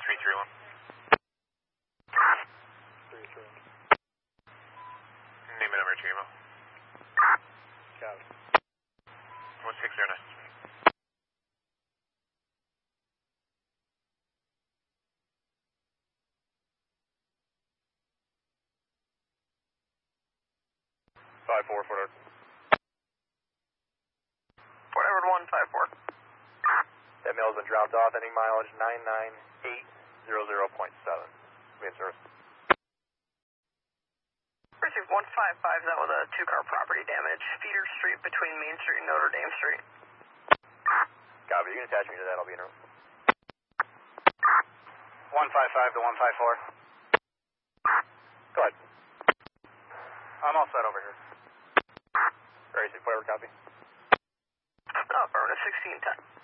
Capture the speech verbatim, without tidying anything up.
three three one. three three one. Name and number to email. Got it. one six zero nine. five four, Fort Edward. Fort Edward one five four. That mail has been dropped off, ending mileage nine nine eight zero zero point seven. Main service. Received one five five, that was a two-car property damage. Feeder Street between Main Street and Notre Dame Street. Copy, you can attach me to that, I'll be in room. one five five to one five four. Go ahead. I'm all set over here. Very safe, forward copy. Oh, affirmative, sixteen ten.